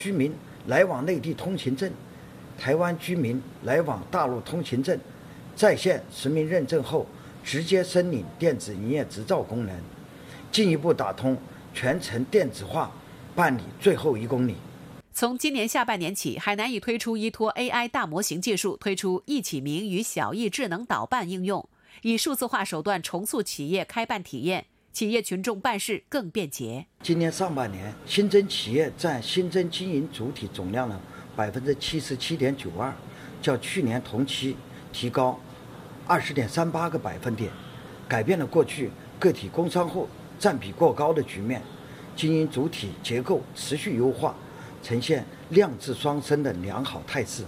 居民来往内地通行证、台湾居民来往大陆通行证在线实名认证后，直接申领电子营业执照功能，进一步打通全程电子化办理最后1公里。 从今年下半年起，海南已推出依托 AI 大模型技术推出易启明与小易智能导办应用，以数字化手段重塑企业开办体验，企业群众办事更便捷。 今年上半年，新增企业占新增经营主体总量的77.92%，较去年同期提高20.38个百分点，改变了过去个体工商户占比过高的局面，经营主体结构持续优化，呈现量质双升的良好态势。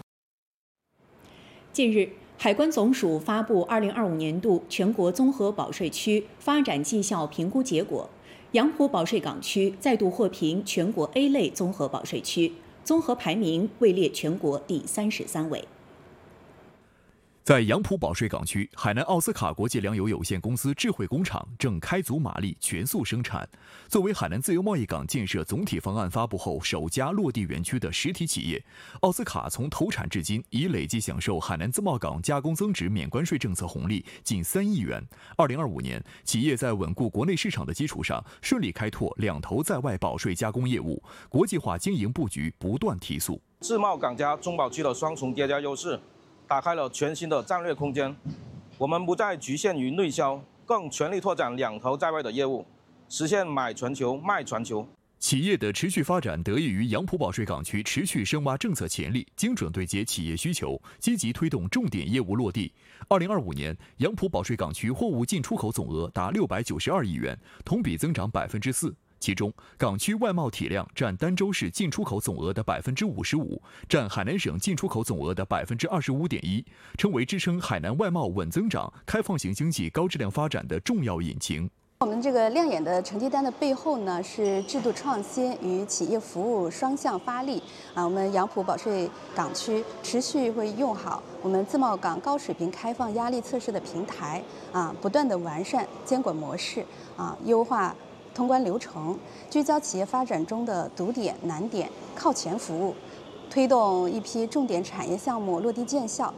近日，海关总署发布2025年度全国综合保税区发展绩效评估结果，杨浦保税港区再度获评全国 A 类综合保税区，综合排名位列全国第33位。 在杨浦保税港区，海南奥斯卡国际粮油有限公司智慧工厂正开足马力全速生产。作为海南自由贸易港建设总体方案发布后首家落地园区的实体企业，奥斯卡从投产至今已累计享受海南自贸港加工增值免关税政策红利近3亿元。2025年，企业在稳固国内市场的基础上，顺利开拓两头在外保税加工业务，国际化经营布局不断提速。 自贸港加中保区的双重叠加优势，打开了全新的战略空间，我们不再局限于内销，更全力拓展两头在外的业务，实现买全球、卖全球。 企业的持续发展得益于杨浦保税港区持续深挖政策潜力，精准对接企业需求，积极推动重点业务落地。2025年，杨浦保税港区货物进出口总额达692亿元，同比增长4%。其中，港区外贸体量占儋州市进出口总额的55%，占海南省进出口总额的25.1%，成为支撑海南外贸稳增长、开放型经济高质量发展的重要引擎。 我们这个亮眼的成绩单的背后呢，是制度创新与企业服务双向发力啊。我们杨浦保税港区持续会用好我们自贸港高水平开放压力测试的平台啊，不断的完善监管模式啊，优化通关流程，聚焦企业发展中的堵点、难点，靠前服务，推动一批重点产业项目落地见效。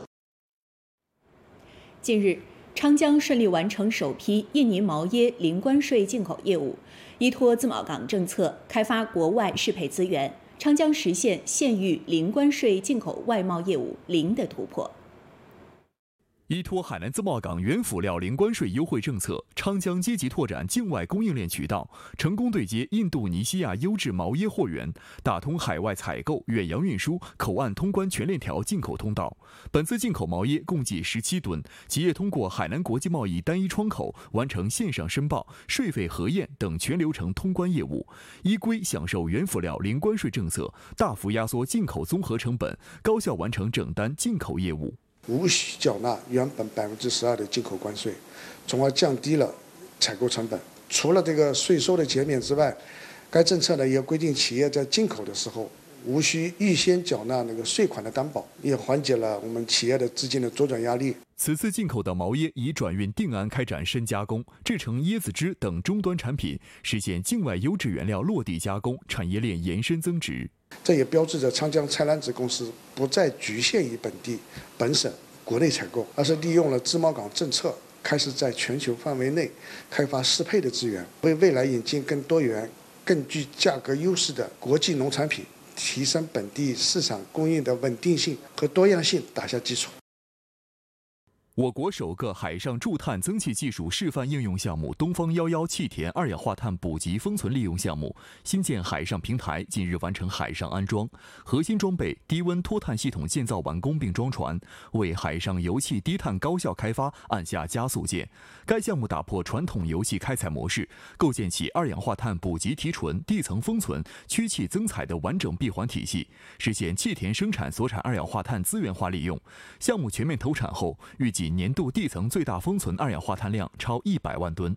近日，昌江顺利完成首批印尼毛椰零关税进口业务，依托自贸港政策，开发国外适配资源，昌江实现县域零关税进口外贸业务零的突破。 依托海南自贸港原辅料零关税优惠政策，昌江积极拓展境外供应链渠道，成功对接印度尼西亚优质毛椰货源，打通海外采购、远洋运输、口岸通关全链条进口通道。本次进口毛椰共计17吨，企业通过海南国际贸易单一窗口完成线上申报、税费核验等全流程通关业务，依规享受原辅料零关税政策，大幅压缩进口综合成本，高效完成整单进口业务。 无需缴纳原本12%的进口关税，从而降低了采购成本。除了这个税收的减免之外，该政策呢也规定企业在进口的时候无需预先缴纳那个税款的担保，也缓解了我们企业的资金的周转压力。 此次进口的毛椰已转运定安开展深加工，制成椰子汁等终端产品，实现境外优质原料落地加工，产业链延伸增值。 这也标志着昌江菜篮子公司不再局限于本省、国内采购，而是利用了自贸港政策，开始在全球范围内开发适配的资源，为未来引进更多元、更具价格优势的国际农产品，提升本地市场供应的稳定性和多样性打下基础。 我国首个海上驻碳增气技术示范应用项目东方11气田二氧化碳补给封存利用项目新建海上平台近日完成海上安装，核心装备低温脱碳系统建造完工并装船，为海上油气低碳高效开发按下加速键。该项目打破传统油气开采模式，构建起二氧化碳补给提纯、地层封存、区气增采的完整闭环体系，实现气田生产所产二氧化碳资源化利用。项目全面投产后，预计年度地层最大封存二氧化碳量超100万吨。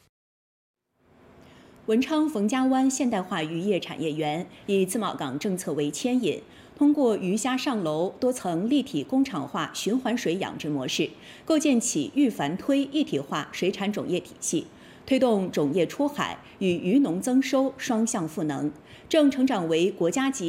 文昌冯家湾现代化渔业产业园以自贸港政策为牵引，通过鱼虾上楼多层立体工厂化循环水养殖模式，构建起育繁推一体化水产种业体系，推动种业出海与渔农增收双向赋能，正成长为国家级